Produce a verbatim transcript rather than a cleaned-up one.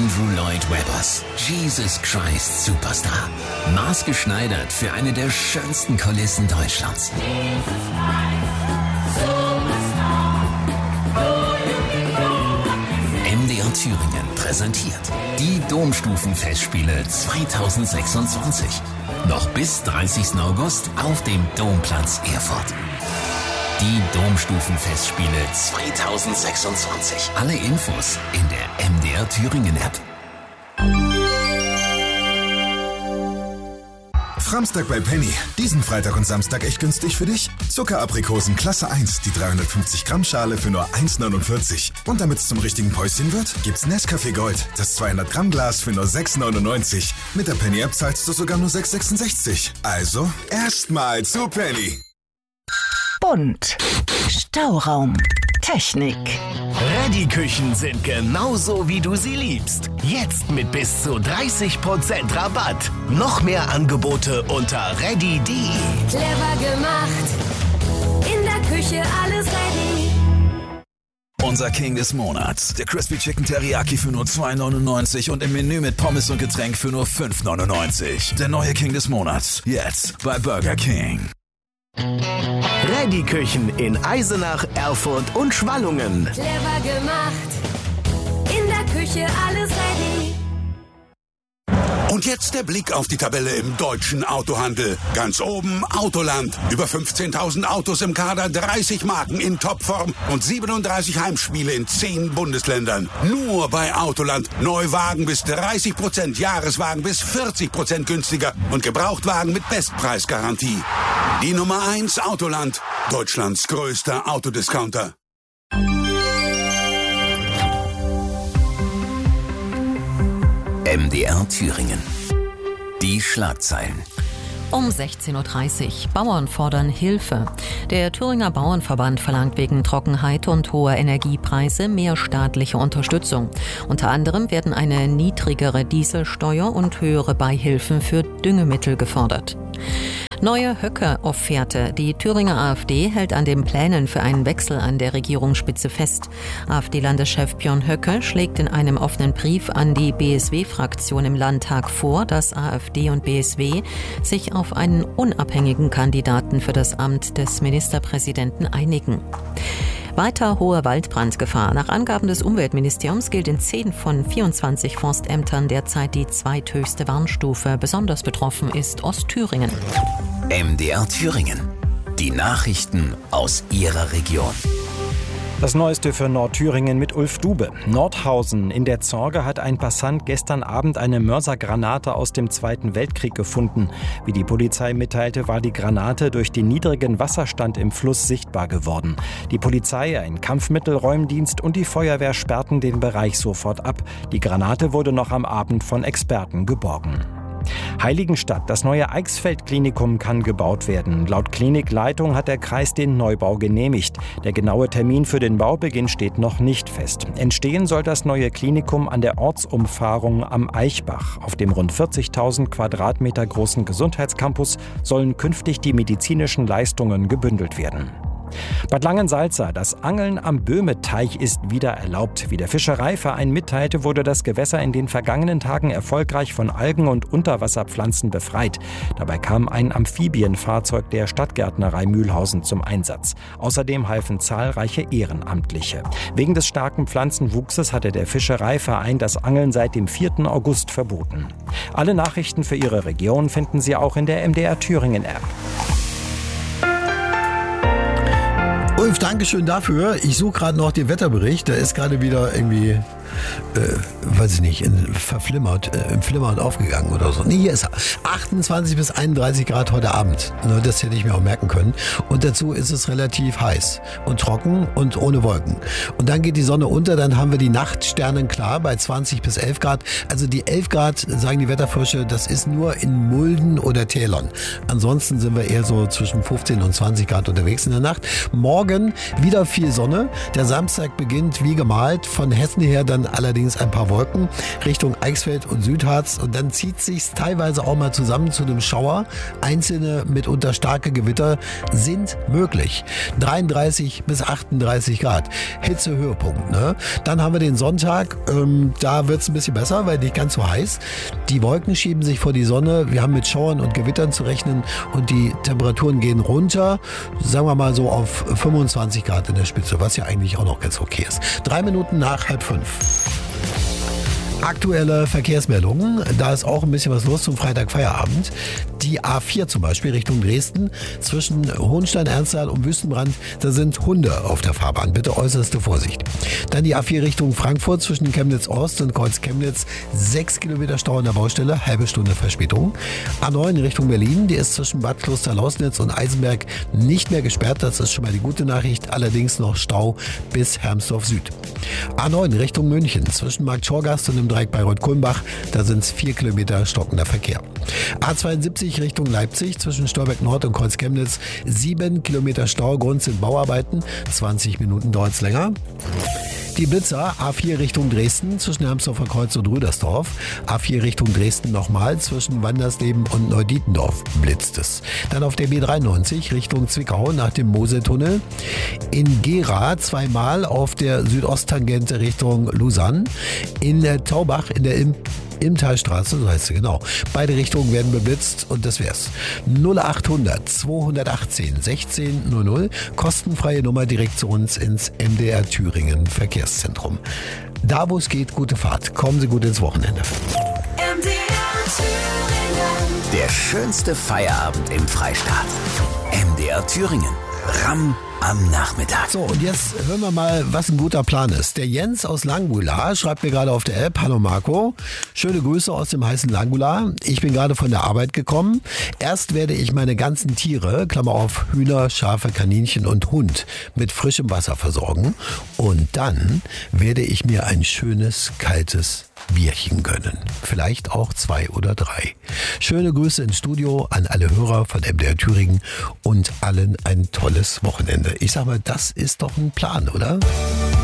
Andrew Lloyd Webbers Jesus Christ Superstar. Maßgeschneidert für eine der schönsten Kulissen Deutschlands. M D R Thüringen präsentiert die Domstufenfestspiele zweitausendsechsundzwanzig. Noch bis dreißigsten August auf dem Domplatz Erfurt. Die Domstufenfestspiele zweitausendsechsundzwanzig. Alle Infos in der M D R Thüringen App. Framstag bei Penny. Diesen Freitag und Samstag echt günstig für dich. Zuckeraprikosen Klasse eins, die dreihundertfünfzig Gramm Schale für nur eins neunundvierzig. Und damit es zum richtigen Päuschen wird, gibt's Nescafé Gold, das zweihundert Gramm Glas für nur sechs neunundneunzig. Mit der Penny App zahlst du sogar nur sechs sechsundsechzig. Also erstmal zu Penny. Bunt. Stauraum. Technik. Ready-Küchen sind genauso, wie du sie liebst. Jetzt mit bis zu dreißig Prozent Rabatt. Noch mehr Angebote unter ready punkt de. Clever gemacht. In der Küche alles ready. Unser King des Monats. Der Crispy Chicken Teriyaki für nur zwei neunundneunzig und im Menü mit Pommes und Getränk für nur fünf neunundneunzig. Der neue King des Monats. Jetzt bei Burger King. Ready-Küchen in Eisenach, Erfurt und Schwallungen. Clever gemacht. In der Küche alles ready. Und jetzt der Blick auf die Tabelle im deutschen Autohandel. Ganz oben Autoland. Über fünfzehntausend Autos im Kader, dreißig Marken in Topform und siebenunddreißig Heimspiele in zehn Bundesländern. Nur bei Autoland. Neuwagen bis dreißig Prozent, Jahreswagen bis vierzig Prozent günstiger und Gebrauchtwagen mit Bestpreisgarantie. Die Nummer eins Autoland. Deutschlands größter Autodiscounter. M D R Thüringen. Die Schlagzeilen. Um sechzehn Uhr dreißig. Bauern fordern Hilfe. Der Thüringer Bauernverband verlangt wegen Trockenheit und hoher Energiepreise mehr staatliche Unterstützung. Unter anderem werden eine niedrigere Dieselsteuer und höhere Beihilfen für Düngemittel gefordert. Neue Höcke-Offerte. Die Thüringer AfD hält an den Plänen für einen Wechsel an der Regierungsspitze fest. AfD-Landeschef Björn Höcke schlägt in einem offenen Brief an die B S W-Fraktion im Landtag vor, dass AfD und B S W sich auf einen unabhängigen Kandidaten für das Amt des Ministerpräsidenten einigen. Weiter hohe Waldbrandgefahr. Nach Angaben des Umweltministeriums gilt in zehn von vierundzwanzig Forstämtern derzeit die zweithöchste Warnstufe. Besonders betroffen ist Ostthüringen. M D R Thüringen. Die Nachrichten aus Ihrer Region. Das Neueste für Nordthüringen mit Ulf Dube. Nordhausen in der Zorge hat ein Passant gestern Abend eine Mörsergranate aus dem Zweiten Weltkrieg gefunden. Wie die Polizei mitteilte, war die Granate durch den niedrigen Wasserstand im Fluss sichtbar geworden. Die Polizei, ein Kampfmittelräumdienst und die Feuerwehr sperrten den Bereich sofort ab. Die Granate wurde noch am Abend von Experten geborgen. Heiligenstadt, das neue Eichsfeld-Klinikum kann gebaut werden. Laut Klinikleitung hat der Kreis den Neubau genehmigt. Der genaue Termin für den Baubeginn steht noch nicht fest. Entstehen soll das neue Klinikum an der Ortsumfahrung am Eichbach. Auf dem rund vierzigtausend Quadratmeter großen Gesundheitscampus sollen künftig die medizinischen Leistungen gebündelt werden. Bad Langensalza, das Angeln am Böhmeteich ist wieder erlaubt. Wie der Fischereiverein mitteilte, wurde das Gewässer in den vergangenen Tagen erfolgreich von Algen und Unterwasserpflanzen befreit. Dabei kam ein Amphibienfahrzeug der Stadtgärtnerei Mühlhausen zum Einsatz. Außerdem halfen zahlreiche Ehrenamtliche. Wegen des starken Pflanzenwuchses hatte der Fischereiverein das Angeln seit dem vierten August verboten. Alle Nachrichten für Ihre Region finden Sie auch in der M D R Thüringen App. Ulf, danke schön dafür. Ich suche gerade noch den Wetterbericht. Der ist gerade wieder irgendwie, äh, weiß ich nicht, in, verflimmert, äh, im Flimmern aufgegangen oder so. Nee, hier ist er. achtundzwanzig bis einunddreißig Grad heute Abend. Das hätte ich mir auch merken können. Und dazu ist es relativ heiß und trocken und ohne Wolken. Und dann geht die Sonne unter, dann haben wir die Nacht sternenklar bei zwanzig bis elf Grad. Also die elf Grad, sagen die Wetterfrösche, das ist nur in Mulden oder Tälern. Ansonsten sind wir eher so zwischen fünfzehn und zwanzig Grad unterwegs in der Nacht. Morgen Thüringen wieder viel Sonne. Der Samstag beginnt wie gemalt. Von Hessen her dann allerdings ein paar Wolken Richtung Eichsfeld und Südharz. Und dann zieht sich teilweise auch mal zusammen zu einem Schauer. Einzelne mitunter starke Gewitter sind möglich. dreiunddreißig bis achtunddreißig Grad. Hitzehöhepunkt. Ne? Dann haben wir den Sonntag. Ähm, da wird es ein bisschen besser, weil nicht ganz so heiß. Die Wolken schieben sich vor die Sonne. Wir haben mit Schauern und Gewittern zu rechnen und die Temperaturen gehen runter. Sagen wir mal so auf fünfundzwanzig Grad in der Spitze, was ja eigentlich auch noch ganz okay ist. Drei Minuten nach halb fünf. Aktuelle Verkehrsmeldungen, da ist auch ein bisschen was los zum Freitag-Feierabend. Die A vier zum Beispiel Richtung Dresden zwischen Hohenstein-Ernstthal und Wüstenbrand, da sind Hunde auf der Fahrbahn. Bitte äußerste Vorsicht. Dann die A vier Richtung Frankfurt zwischen Chemnitz-Ost und Kreuz-Chemnitz. Sechs Kilometer Stau an der Baustelle, halbe Stunde Verspätung. A neun Richtung Berlin, die ist zwischen Bad Kloster-Lausnitz und Eisenberg nicht mehr gesperrt. Das ist schon mal die gute Nachricht. Allerdings noch Stau bis Hermsdorf Süd. A neun Richtung München zwischen Marktschorgast und dem Dreieck Bayreuth-Kulmbach, da sind es vier Kilometer stockender Verkehr. A zweiundsiebzig Richtung Leipzig zwischen Stolberg Nord und Kreuz-Chemnitz, sieben Kilometer Stau, Grund sind Bauarbeiten, zwanzig Minuten dauert es länger. Die Blitzer, A vier Richtung Dresden zwischen Hermsdorfer Kreuz und Rüdersdorf. A vier Richtung Dresden nochmal zwischen Wandersleben und Neudietendorf blitzt es. Dann auf der B dreiundneunzig Richtung Zwickau nach dem Moseltunnel. In Gera zweimal auf der Südosttangente Richtung Lausanne. In Taubach in der Im Imtalstraße, so heißt sie genau. Beide Richtungen werden beblitzt und das wär's. null achthundert zweihundertachtzehn sechzehn null null, kostenfreie Nummer direkt zu uns ins M D R Thüringen Verkehrszentrum. Da wo es geht, gute Fahrt. Kommen Sie gut ins Wochenende. M D R Thüringen. Der schönste Feierabend im Freistaat. M D R Thüringen. Ramm am Nachmittag. So, und jetzt hören wir mal, was ein guter Plan ist. Der Jens aus Langula schreibt mir gerade auf der App: Hallo Marco, schöne Grüße aus dem heißen Langula. Ich bin gerade von der Arbeit gekommen. Erst werde ich meine ganzen Tiere, Klammer auf Hühner, Schafe, Kaninchen und Hund, mit frischem Wasser versorgen. Und dann werde ich mir ein schönes, kaltes Bierchen gönnen. Vielleicht auch zwei oder drei. Schöne Grüße ins Studio an alle Hörer von M D R Thüringen und allen ein tolles Wochenende. Ich sag mal, das ist doch ein Plan, oder?